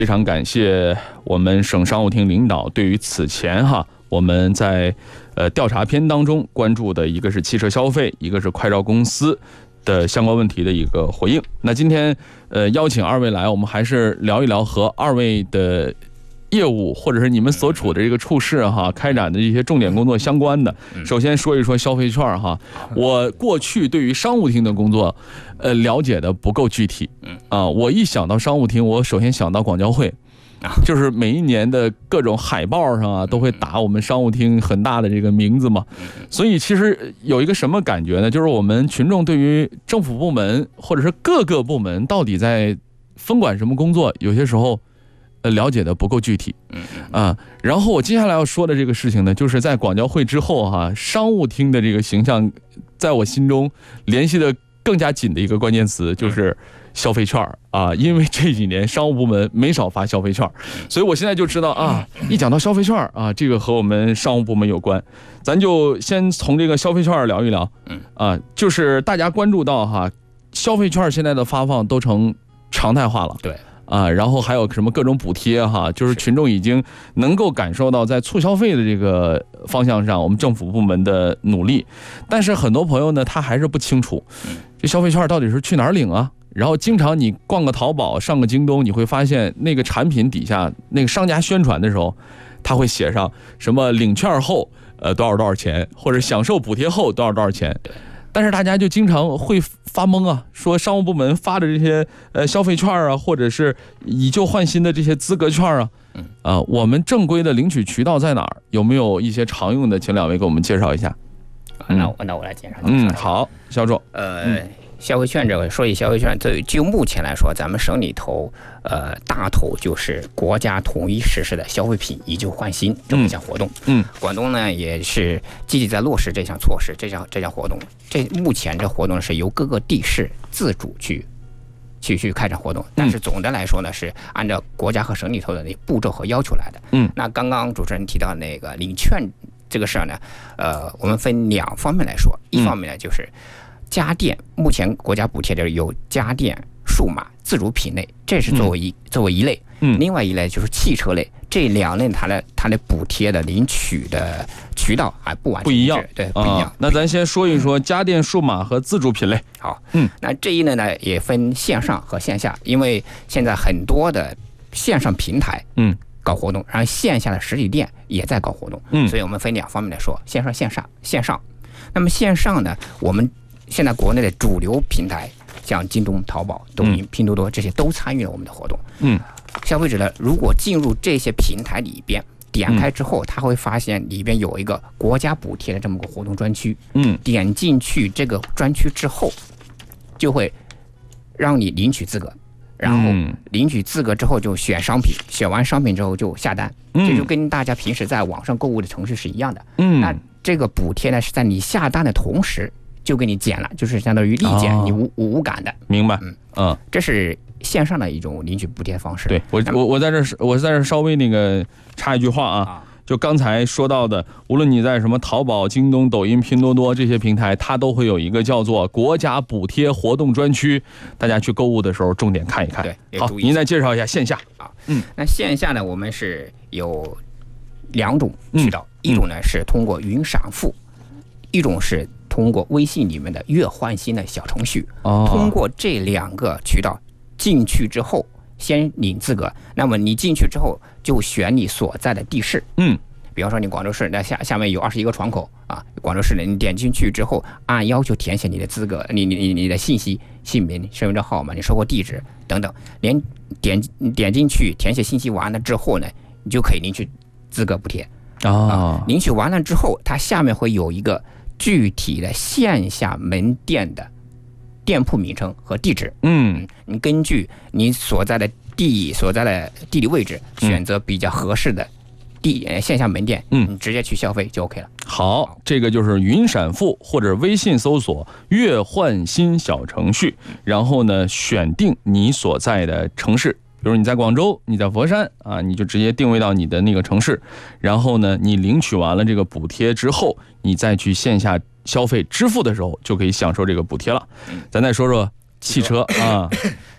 非常感谢我们省商务厅领导对于此前我们在调查篇当中关注的一个是汽车消费，一个是快照公司的相关问题的一个回应。那今天邀请二位来，我们还是聊一聊和二位的业务或者是你们所处的这个处室开展的一些重点工作相关的。首先说一说消费券我过去对于商务厅的工作了解的不够具体我一想到商务厅，我首先想到广交会，就是每一年的各种海报上都会打我们商务厅很大的这个名字嘛。所以其实有一个什么感觉呢，就是我们群众对于政府部门或者是各个部门到底在分管什么工作，有些时候了解的不够具体然后我接下来要说的这个事情呢，就是在广交会之后商务厅的这个形象在我心中联系的更加紧的一个关键词就是消费券因为这几年商务部门没少发消费券，所以我现在就知道一讲到消费券这个和我们商务部门有关。咱就先从这个消费券聊一聊就是大家关注到消费券现在的发放都成常态化了， 对然后还有什么各种补贴就是群众已经能够感受到在促消费的这个方向上我们政府部门的努力。但是很多朋友呢，他还是不清楚这消费券到底是去哪儿领然后经常你逛个淘宝上个京东，你会发现那个产品底下那个商家宣传的时候，他会写上什么领券后多少多少钱，或者享受补贴后多少多少钱。但是大家就经常会发懵说商务部门发的这些消费券或者是以旧换新的这些资格券我们正规的领取渠道在哪儿？有没有一些常用的？请两位给我们介绍一下。 那我来介绍。 好，肖总。 消费券说起消费券，就目前来说，咱们省里头大头就是国家统一实施的消费品以旧换新这么一项活动。广东呢也是积极在落实这项措施，这项活动。目前这活动是由各个地市自主去开展活动，但是总的来说呢是按照国家和省里头的那步骤和要求来的。那刚刚主持人提到那个领券这个事儿呢，我们分两方面来说，一方面呢就是家电，目前国家补贴的有家电、数码、自主品类，这是作为一类。另外一类就是汽车类，这两类它的补贴的领取的渠道还不完全一样，对，不一样。 那咱先说一说家电、数码和自主品类。 好，那这一类呢也分线上和线下，因为现在很多的线上平台搞活动，然后线下的实体店也在搞活动，所以我们分两方面来说，线上线上。那么线上呢，我们现在国内的主流平台像京东、淘宝、抖音、拼多多这些都参与了我们的活动。消费者呢，如果进入这些平台里边，点开之后，他会发现里边有一个国家补贴的这么个活动专区。点进去这个专区之后，就会让你领取资格，然后领取资格之后就选商品，选完商品之后就下单。这就跟大家平时在网上购物的程序是一样的。那这个补贴呢，是在你下单的同时就给你减了，就是相当于立减，你无感的。 明白。 这是线上的一种领取补贴方式。 对，我在这稍微那个插一句话就刚才说到的，无论你在什么淘宝、京东、抖音、拼多多这些平台，它都会有一个叫做国家补贴活动专区，大家去购物的时候重点看一看。 对， 好，您再介绍一下线下。 那线下呢，我们是有两种渠道，一种呢是通过云闪付，一种是通过微信里面的月换新的小程序。通过这两个渠道进去之后，先领资格。那么你进去之后，就选你所在的地市。比方说你广州市，那下面有21个窗口广州市的，你点进去之后，按要求填写你的资格，你的信息、姓名、身份证号码、你生活地址等等，连点进去填写信息完了之后呢，你就可以领取资格补贴。领取完了之后，它下面会有一个具体的线下门店的店铺名称和地址。你根据你所在的地理位置，选择比较合适的线下门店，你直接去消费就 OK 了。 好，这个就是云闪付或者微信搜索月换新小程序，然后呢选定你所在的城市。比如你在广州，你在佛山你就直接定位到你的那个城市，然后呢你领取完了这个补贴之后，你再去线下消费支付的时候就可以享受这个补贴了。咱再说说汽车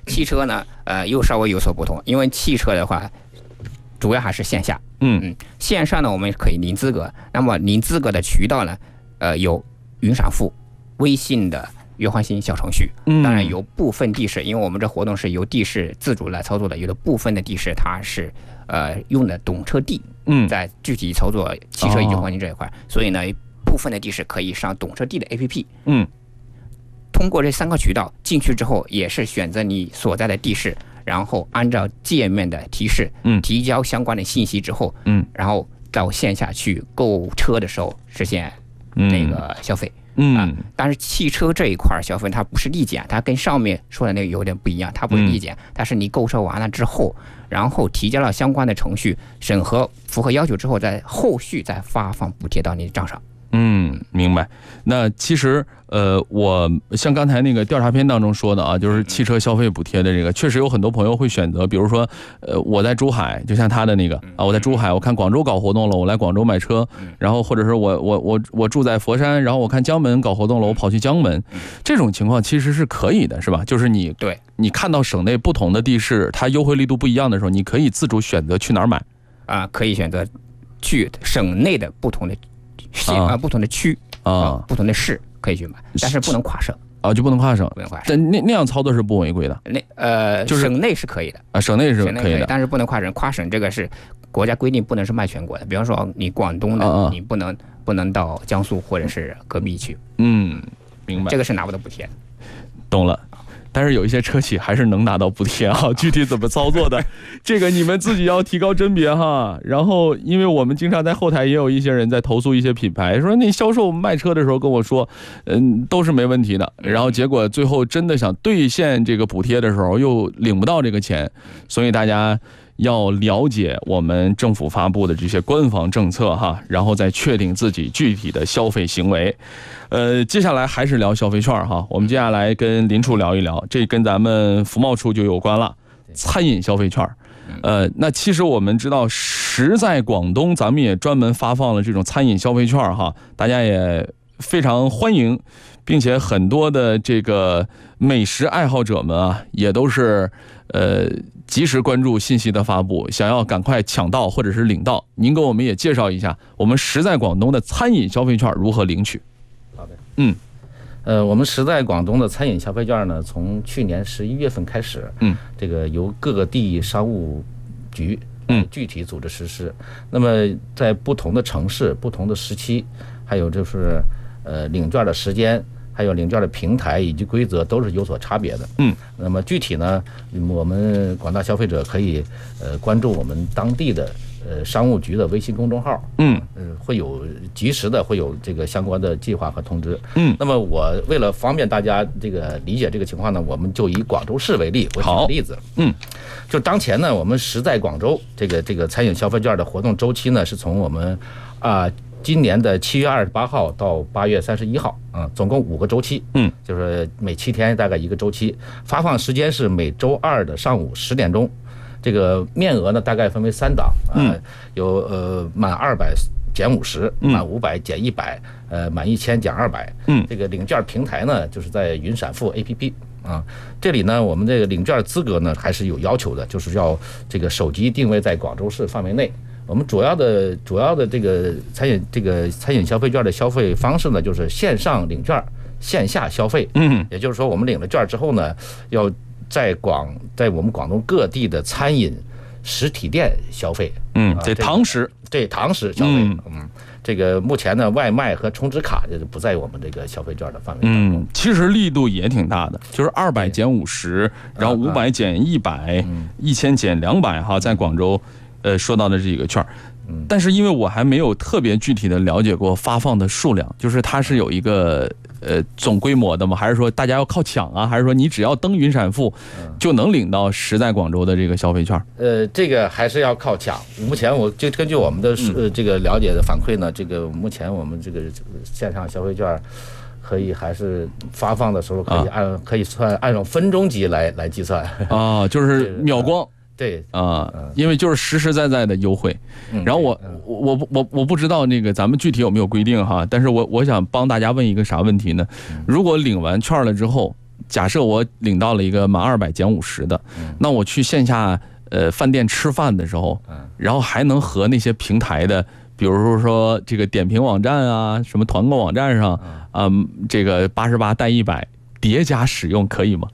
汽车呢，又稍微有所不同，因为汽车的话，主要还是线下。线上呢，我们可以零资格。那么零资格的渠道呢，有云闪付、微信的约欢新小程序。当然有部分地市，因为我们这活动是由地市自主来操作的，有的部分的地市它是用的懂车帝，在具体操作汽车以及环境这一块，所以呢，部分的地市可以上懂车帝的 APP。通过这3个渠道进去之后，也是选择你所在的地市，然后按照界面的提示，提交相关的信息之后，然后到线下去购车的时候实现那个消费。但是汽车这一块消费它不是立减，它跟上面说的那个有点不一样，它不是立减，但是你购车完了之后，然后提交了相关的程序审核符合要求之后，在后续再发放补贴到你的账上。 明白。那其实我像刚才那个调查片当中说的啊，就是汽车消费补贴的这个，确实有很多朋友会选择，比如说我在珠海，就像他的那个啊，我在珠海，我看广州搞活动了，我来广州买车，然后或者是我住在佛山，然后我看江门搞活动了，我跑去江门，这种情况其实是可以的，是吧？就是你看到省内不同的地市，它优惠力度不一样的时候，你可以自主选择去哪儿买啊，可以选择去省内的不同的不同的区不同的市可以去买，但是不能跨省啊，就不能跨省， 不能跨省。 但那样操作是不违规的。 就是省内是可以的啊，省内是可以的， 但是不能跨省。跨省这个是国家规定，不能是卖全国的。比方说你广东的，你不能到江苏或者是隔壁去。 明白。 这个是拿不到补贴。 懂了。但是有一些车企还是能拿到补贴啊，具体怎么操作的，这个你们自己要提高甄别哈。然后，因为我们经常在后台也有一些人在投诉一些品牌，说你销售卖车的时候跟我说，都是没问题的，然后结果最后真的想兑现这个补贴的时候又领不到这个钱，所以大家要了解我们政府发布的这些官方政策哈，然后再确定自己具体的消费行为。接下来还是聊消费券哈，我们接下来跟林处聊一聊，这跟咱们服贸处就有关了，餐饮消费券。那其实我们知道，时在广东，咱们也专门发放了这种餐饮消费券哈，大家也非常欢迎，并且很多的这个美食爱好者们啊，也都是及时关注信息的发布，想要赶快抢到或者是领到。您给我们也介绍一下，我们时在广东的餐饮消费券如何领取？ 好的，我们时在广东的餐饮消费券呢，从去年11月份开始，这个由各个地商务局具体组织实施。那么在不同的城市、不同的时期，还有就是领券的时间，还有领券的平台以及规则都是有所差别的。那么具体呢，我们广大消费者可以关注我们当地的商务局的微信公众号，会有及时的会有这个相关的计划和通知。那么我为了方便大家这个理解这个情况呢，我们就以广州市为例，我举个例子。就当前呢，我们时在广州这个餐饮消费券的活动周期呢，是从我们今年的7月28号到8月31号，总共5个周期，就是每7天大概1个周期，发放时间是每周2的上午10点钟。这个面额呢，大概分为3档，有满200减50，满500减100，满1000减200。这个领券平台呢，就是在云闪付 APP。这里呢，我们这个领券资格呢还是有要求的，就是要这个手机定位在广州市范围内。我们主要的这个餐饮消费券的消费方式呢，就是线上领券，线下消费。也就是说，我们领了券之后呢，要在我们广东各地的餐饮实体店消费。 这堂食， 对堂食消费。这个目前呢，外卖和充值卡就是不在我们这个消费券的范围当中。 其实力度也挺大的，就是200减50，然后500减100，1000减200哈，在广州说到的这个券。但是因为我还没有特别具体的了解过发放的数量，就是它是有一个总规模的吗？还是说大家要靠抢啊？还是说你只要登云闪付就能领到时在广州的这个消费券？ 这个还是要靠抢。目前我就根据我们的这个了解的反馈呢，这个目前我们这个线上消费券可以还是发放的时候可以按照分钟级来计算啊，就是秒光。 对因为就是实实在在的优惠。然后我不知道那个咱们具体有没有规定哈，但是我想帮大家问一个啥问题呢？如果领完券了之后， 假设我领到了一个满200减50的，那我去线下饭店吃饭的时候，然后还能和那些平台的，比如说这个点评网站啊，什么团购网站上这个88带100叠加使用可以吗？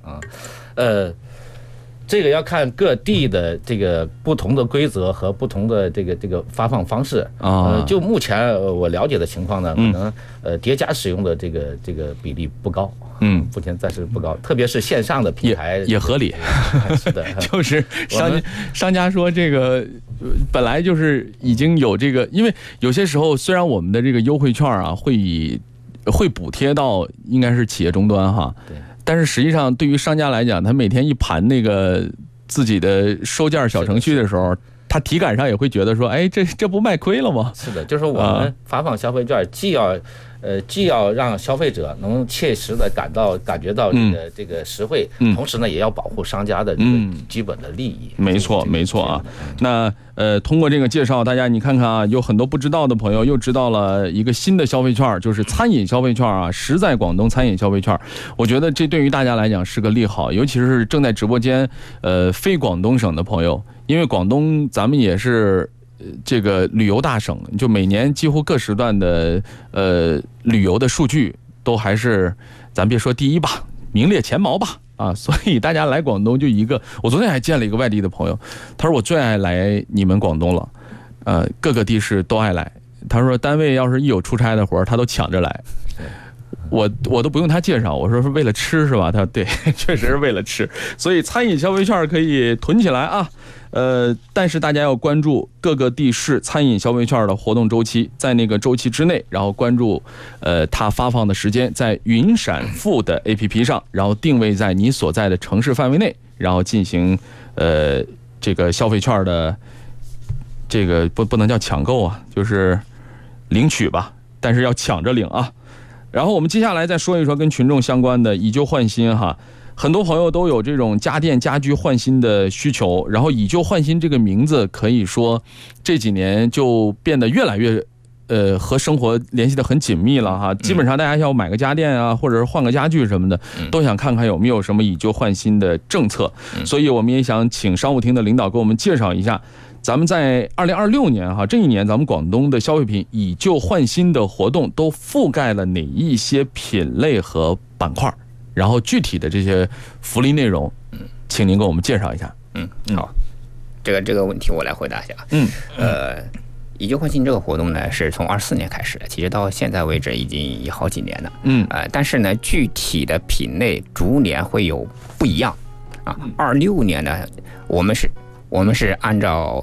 这个要看各地的这个不同的规则和不同的这个发放方式就目前我了解的情况呢，可能叠加使用的这个比例不高，目前暂时不高，特别是线上的平台也合理， 是的， 就是商家说这个本来就是已经有这个，因为有些时候虽然我们的这个优惠券啊会补贴到应该是企业终端哈，对。但是实际上，对于商家来讲，他每天一盘那个自己的收件小程序的时候，他体感上也会觉得说，哎，这不卖亏了吗？ 是的，就是我们发放消费券，既要让消费者能切实的感觉到这个实惠，同时呢，也要保护商家的这个基本的利益。 没错，没错啊。那通过这个介绍，大家你看看啊，有很多不知道的朋友又知道了一个新的消费券，就是餐饮消费券啊，实在广东餐饮消费券。我觉得这对于大家来讲是个利好，尤其是正在直播间非广东省的朋友，因为广东咱们也是。这个旅游大省，就每年几乎各时段的旅游的数据都还是咱别说第一吧，名列前茅吧啊，所以大家来广东就一个，我昨天还见了一个外地的朋友，他说我最爱来你们广东了，各个地市都爱来，他说单位要是一有出差的活他都抢着来。我都不用他介绍，我说是为了吃是吧？他说对，确实是为了吃，所以餐饮消费券可以囤起来啊。但是大家要关注各个地市餐饮消费券的活动周期，在那个周期之内，然后关注它发放的时间，在云闪付的 APP 上，然后定位在你所在的城市范围内，然后进行这个消费券的这个不能叫抢购啊，就是领取吧，但是要抢着领啊。然后我们接下来再说一说跟群众相关的以旧换新哈。很多朋友都有这种家电家居换新的需求，然后以旧换新这个名字可以说这几年就变得越来越和生活联系得很紧密了哈。基本上大家要买个家电啊，或者是换个家具什么的，都想看看有没有什么以旧换新的政策。所以我们也想请商务厅的领导给我们介绍一下，咱们在2026年哈，这一年咱们广东的消费品以旧换新的活动都覆盖了哪一些品类和板块，然后具体的这些福利内容，请您给我们介绍一下。 好，这个问题我来回答一下。以旧换新这个活动呢，是从24年开始的，其实到现在为止已经有好几年了。但是呢，具体的品类逐年会有不一样啊。26年呢，我们是按照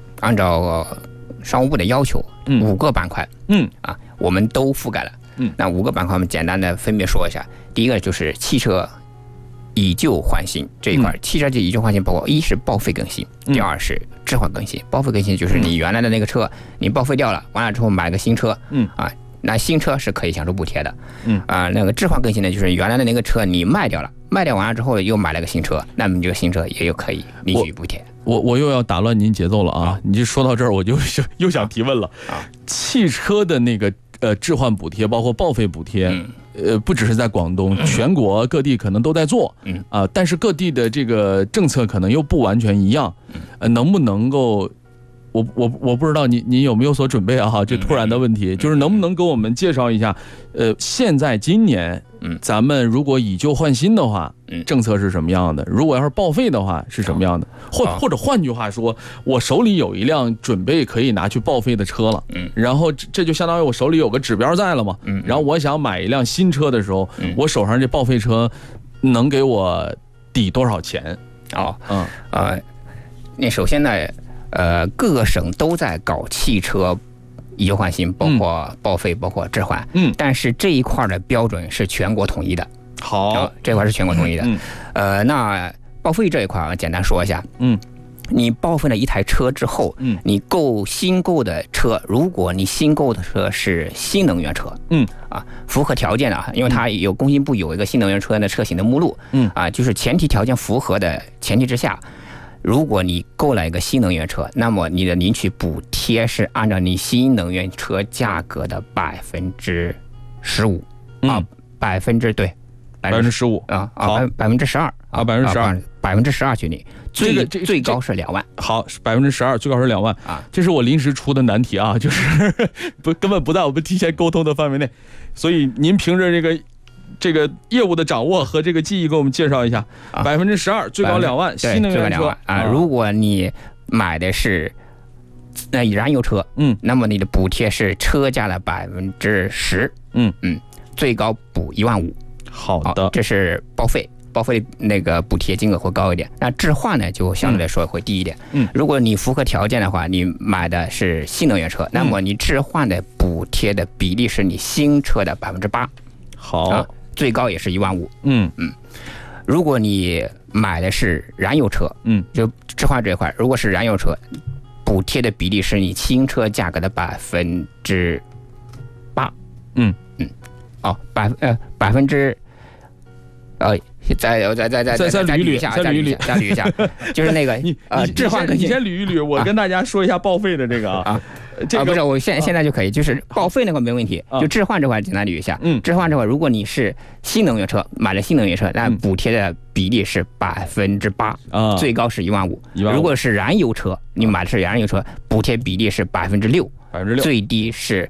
商务部的要求，5个板块，我们都覆盖了。那5个板块我们简单的分别说一下。第一个就是汽车以旧换新这一块，汽车以旧换新包括一是报废更新，第二是置换更新。报废更新就是你原来的那个车你报废掉了，完了之后买个新车，那新车是可以享受补贴的。那个置换更新呢，就是原来的那个车你卖掉了，卖掉完了之后又买了个新车，那么你这个新车也有可以领取补贴。 我又要打乱您节奏了啊！你就说到这儿，我就又想提问了汽车的那个置换补贴，包括报废补贴，不只是在广东，全国各地可能都在做，但是各地的这个政策可能又不完全一样，能不能够？我不知道你有没有所准备啊？哈，这突然的问题，就是能不能给我们介绍一下？现在今年，咱们如果以旧换新的话，政策是什么样的？如果要是报废的话是什么样的？或者换句话说，我手里有一辆准备可以拿去报废的车了，然后这就相当于我手里有个指标在了嘛，然后我想买一辆新车的时候，我手上这报废车能给我抵多少钱？ 那首先呢。各个省都在搞汽车以旧换新，包括报废，包括置换。但是这一块的标准是全国统一的。 好， 这块是全国统一的。那报废这一块简单说一下。你报废了一台车之后，你新购的车，如果你新购的车是新能源车，符合条件的，因为它有工信部有一个新能源车的车型的目录，就是前提条件符合的前提之下。如果你购了一个新能源车，那么你的领取补贴是按照你新能源车价格的15%， 15% 啊好 12%啊，12%群里最高是2万。 好，12%最高是2万啊， 这是我临时出的难题啊，就是根本不在我们提前沟通的范围内，所以您凭着这个业务的掌握和这个记忆给我们介绍一下，12%最高2万，新能源车啊，如果你买的是燃油车，那么你的补贴是车价的10%，最高补1万5。 好的， 这是报废那个补贴金额会高一点，那置换呢就相对来说会低一点。如果你符合条件的话，你买的是新能源车，那么你置换的补贴的比例是你新车的8%。 好， 最高也是1万5。如果你买的是燃油车，就置换这一块，如果是燃油车，补贴的比例是你新车价格的8%。再捋一下，就是那个置换你先捋一捋，我跟大家说一下报废的这个啊。 不是，我现在就可以，就是报废那块没问题，就置换这块简单捋一下。置换这块，如果你是新能源车买了新能源车，那补贴的比例是8%，最高是1万5。如果是燃油车，你买的是燃油车，补贴比例是6%，最低是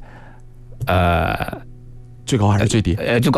最高还是最低？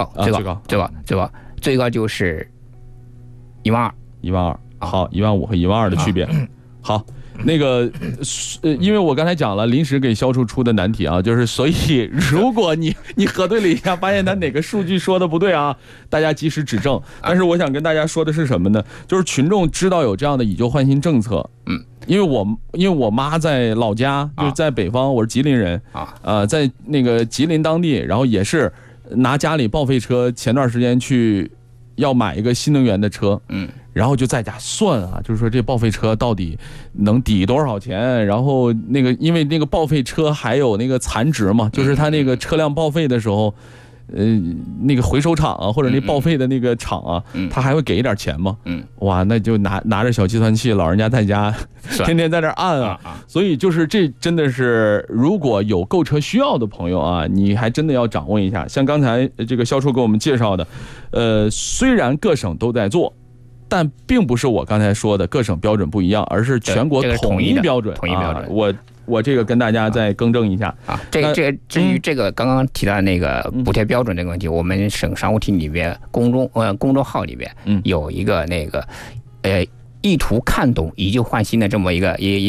最高就是1万2。 好，1万5和1万2的区别。好，那个因为我刚才讲了，临时给肖处出的难题啊，就是所以如果你核对了一下，发现他哪个数据说的不对啊，大家及时指正。但是我想跟大家说的是什么呢？就是群众知道有这样的以旧换新政策，因为我妈在老家，就是在北方，我是吉林人在那个吉林当地，然后也是拿家里报废车，前段时间去要买一个新能源的车，然后就在家算啊，就是说这报废车到底能抵多少钱，然后那个因为那个报废车还有那个残值嘛，就是他那个车辆报废的时候，那个回收厂啊，或者那报废的那个厂啊，他还会给一点钱嘛，哇，那就拿着小计算器，老人家在家天天在这按啊，所以就是这真的是，如果有购车需要的朋友啊，你还真的要掌握一下。像刚才这个销售给我们介绍的，虽然各省都在做，但并不是我刚才说的各省标准不一样，而是全国统一标准。我这个跟大家再更正一下啊。至于这个刚刚提到的那个补贴标准这个问题，我们省商务厅里边公众号里边有一个那个意图看懂以旧换新的这么一个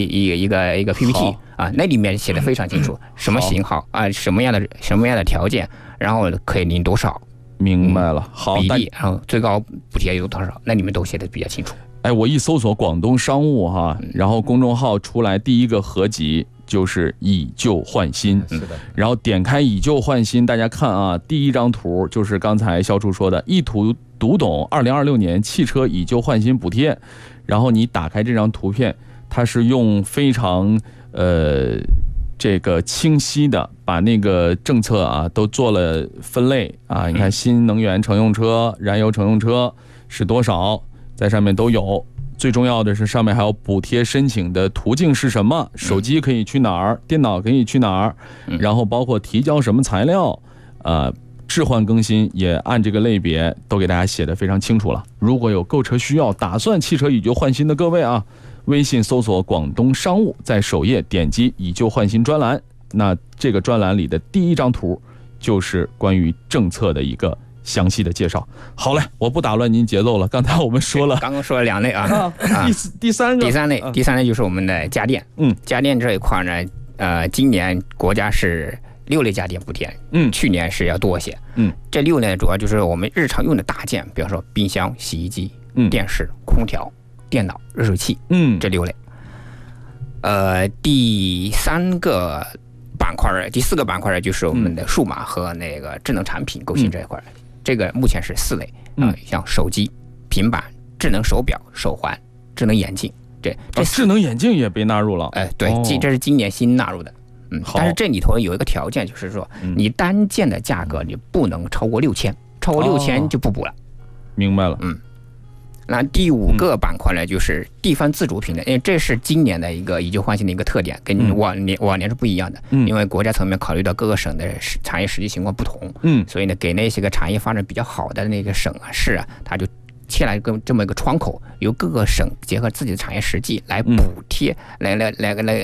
PPT 啊，那里面写的非常清楚，什么型号啊，什么样的条件，然后可以领多少。 明白了，好， 比例，然后最高补贴有多少，那你们都写的比较清楚。 我一搜索广东商务哈，然后公众号出来第一个合集就是以旧换新， 是的。 然后点开以旧换新，大家看啊，第一张图就是刚才肖处说的，一图读懂2026年汽车以旧换新补贴。然后你打开这张图片，它是用非常这个清晰的把那个政策啊都做了分类啊，你看新能源乘用车、燃油乘用车是多少，在上面都有。最重要的是上面还有补贴申请的途径是什么，手机可以去哪儿，电脑可以去哪儿，然后包括提交什么材料，置换更新也按这个类别都给大家写得非常清楚了。如果有购车需要，打算汽车以旧换新的各位啊，微信搜索广东商务，在首页点击以旧换新专栏，那这个专栏里的第一张图就是关于政策的一个详细的介绍。好嘞，我不打乱您节奏了，刚才我们说了， 刚刚说了2类啊， 第三类就是我们的家电，家电这一块呢，今年国家是6类家电补贴，去年是要多些，这6类主要就是我们日常用的大件，比方说冰箱、洗衣机、电视、空调、电脑、热水器，这6类。第4个板块就是我们的数码和那个智能产品构型这一块，这个目前是4类，像手机、平板、智能手表、手环、智能眼镜，这智能眼镜也被纳入了， 对，这是今年新纳入的。但是这里头有一个条件，就是说你单件的价格你不能超过6000，超过6000就不补了。 明白了。 那第5个板块呢，就是地方自主品的，因为这是今年的一个以旧换新的一个特点，跟往年是不一样的。因为国家层面考虑到各个省的产业实际情况不同，所以呢，给那些个产业发展比较好的那个省啊市啊，它就切来这么一个窗口，由各个省结合自己的产业实际来补贴，来